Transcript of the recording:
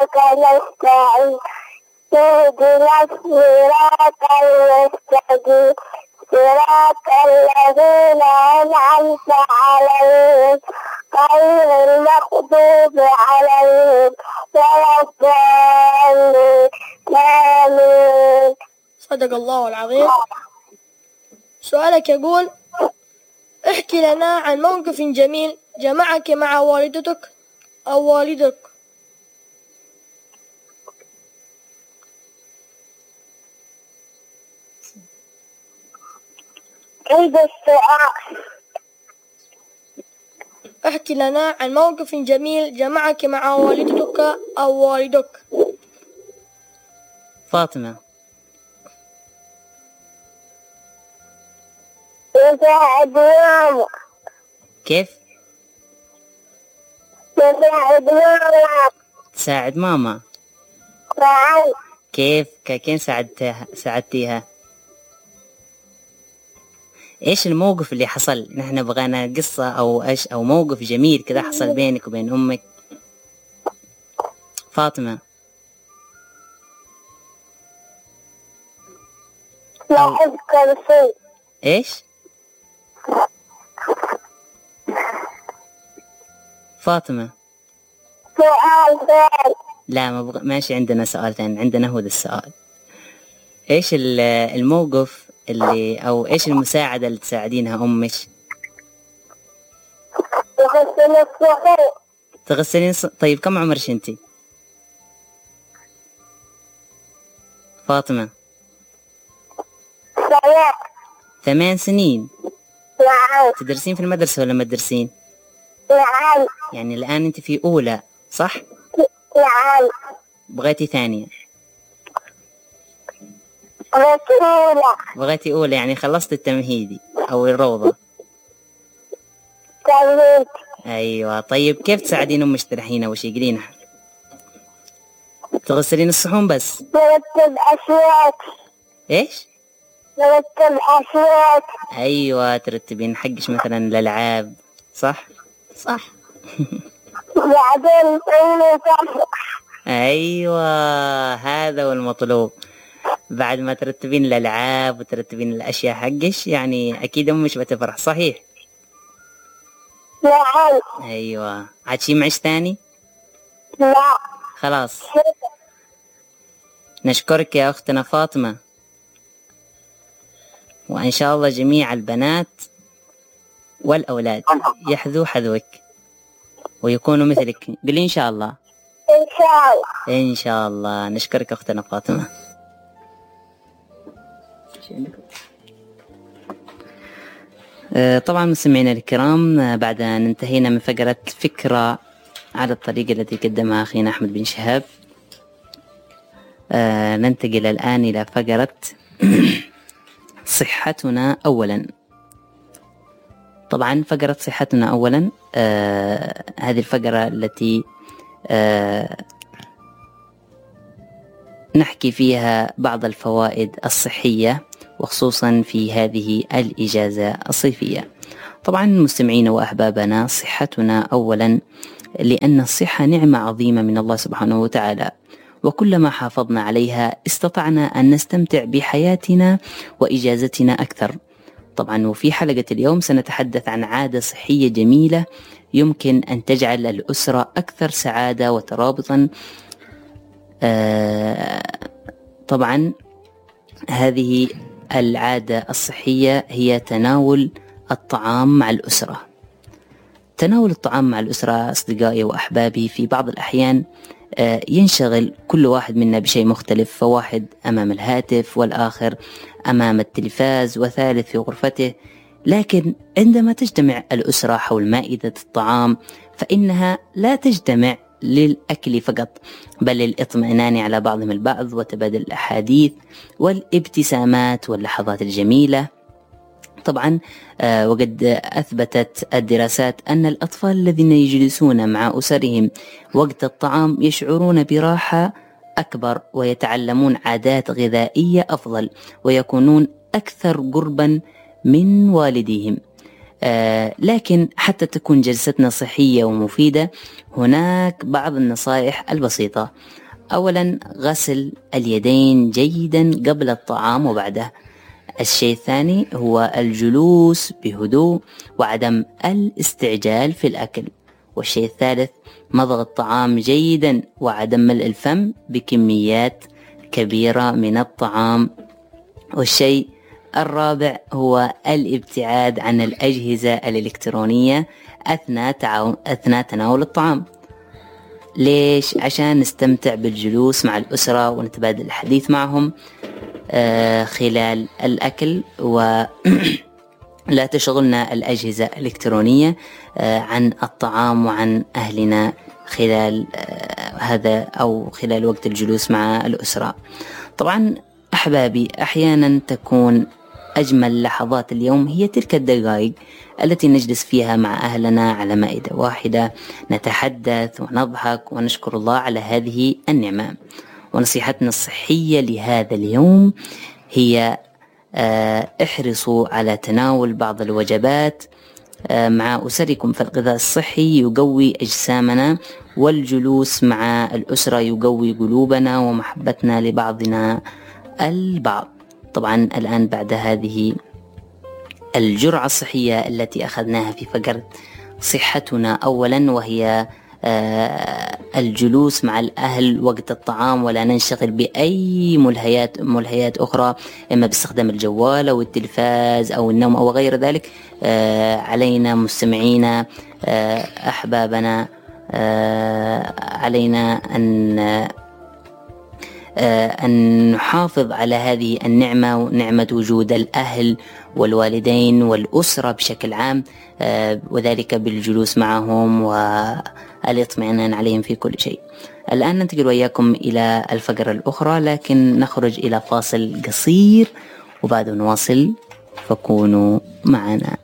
نستعين اهدنا الصراط المستقيم صراط الذين أنعمت عليهم غير المغضوب عليهم ولا الضالين آمين. صدق الله العظيم. سؤالك يقول: احكي لنا عن موقف جميل جمعك مع والدتك أو والدك. عند السؤال. احكي لنا عن موقف جميل جمعك مع والدتك أو والدك. فاطمة. يساعد ماما. كيف؟ يساعد ماما. تساعد ماما. نعم. كيف ساعدتيها؟ ايش الموقف اللي حصل؟ نحن بغانا قصة او ايش او موقف جميل كذا حصل بينك وبين امك. فاطمة. لا أذكر شيء. ايش؟ فاطمة. سؤال ثاني. لا ماشي، عندنا سؤال ثاني، عندنا هو ذا السؤال. ايش الموقف اللي او ايش المساعدة اللي تساعدينها امك؟ تغسلين طيب كم عمرك انتي؟ فاطمة. 8 سنين. نعم. تدرسين في المدرسة ولا ما تدرسين؟ نعم. يعني الآن أنت في أولى صح؟ نعم. بغيتي ثانية؟ بغيتي أولى يعني خلصت التمهيدي أو الروضة. تمهيد. أيوة. طيب كيف تساعدين أمك ترحينها وش يقلينها؟ تغسلين الصحون بس؟ نرتب أشياء. إيش؟ نرتب أشياء. أيوة ترتبين حقش مثلا الألعاب صح؟ صح. بعدين أيوة هذا هو المطلوب. بعد ما ترتبين الألعاب وترتبين الأشياء حقش يعني أكيد أمك بتفرح صحيح؟ نعم. أيوة. عاد شي معش ثاني؟ لا خلاص. نشكرك يا أختنا فاطمة، وإن شاء الله جميع البنات والأولاد يحذو حذوك ويكونوا مثلك. قولي إن شاء الله. إن شاء الله. إن شاء الله. نشكرك أختنا فاطمة. طبعا مستمعينا الكرام، بعد أن انتهينا من فقرة فكرة على الطريقة التي قدمها أخينا أحمد بن شهاب، ننتقل الآن إلى فقرة صحتنا أولا. طبعا فقرة صحتنا أولا هذه الفقرة التي نحكي فيها بعض الفوائد الصحية وخصوصا في هذه الإجازة الصيفية. طبعا مستمعين وأحبابنا، صحتنا أولا، لأن الصحة نعمة عظيمة من الله سبحانه وتعالى، وكلما حافظنا عليها استطعنا أن نستمتع بحياتنا وإجازتنا أكثر. طبعا وفي حلقة اليوم سنتحدث عن عادة صحية جميلة يمكن أن تجعل الأسرة أكثر سعادة وترابطا. طبعا هذه العادة الصحية هي تناول الطعام مع الأسرة. تناول الطعام مع الأسرة أصدقائي وأحبابي في بعض الأحيان ينشغل كل واحد منا بشيء مختلف، فواحد أمام الهاتف والآخر أمام التلفاز وثالث في غرفته. لكن عندما تجتمع الأسرة حول مائدة الطعام فإنها لا تجتمع للأكل فقط، بل للإطمئنان على بعضهم البعض وتبادل الأحاديث والابتسامات واللحظات الجميلة. طبعا وقد أثبتت الدراسات أن الأطفال الذين يجلسون مع أسرهم وقت الطعام يشعرون براحة أكبر ويتعلمون عادات غذائية أفضل ويكونون أكثر قربا من والديهم. لكن حتى تكون جلستنا صحية ومفيدة هناك بعض النصائح البسيطة. أولا غسل اليدين جيدا قبل الطعام وبعده. الشيء الثاني هو الجلوس بهدوء وعدم الاستعجال في الأكل. والشيء الثالث مضغ الطعام جيدا وعدم ملء الفم بكميات كبيرة من الطعام. والشيء الرابع هو الابتعاد عن الأجهزة الإلكترونية أثناء تناول الطعام. ليش؟ عشان نستمتع بالجلوس مع الأسرة ونتبادل الحديث معهم خلال الأكل، ولا تشغلنا الأجهزة الإلكترونية عن الطعام وعن أهلنا خلال هذا أو خلال وقت الجلوس مع الأسرة. طبعا أحبابي، أحيانا تكون أجمل لحظات اليوم هي تلك الدقائق التي نجلس فيها مع أهلنا على مائدة واحدة، نتحدث ونضحك ونشكر الله على هذه النعمة. ونصيحتنا الصحية لهذا اليوم هي احرصوا على تناول بعض الوجبات مع أسركم، فالغذاء الصحي يقوي أجسامنا، والجلوس مع الأسرة يقوي قلوبنا ومحبتنا لبعضنا البعض. طبعا الآن بعد هذه الجرعة الصحية التي أخذناها في فقرة صحتنا أولا، وهي الجلوس مع الأهل وقت الطعام ولا ننشغل بأي ملهيات أخرى، إما باستخدام الجوال أو التلفاز أو النوم أو غير ذلك. علينا مستمعينا أحبابنا، علينا أن نحافظ على هذه النعمة، ونعمة وجود الأهل والوالدين والأسرة بشكل عام، وذلك بالجلوس معهم والاطمئنان عليهم في كل شيء. الآن ننتقل وإياكم إلى الفقرة الأخرى، لكن نخرج إلى فاصل قصير وبعد نواصل، فكونوا معنا.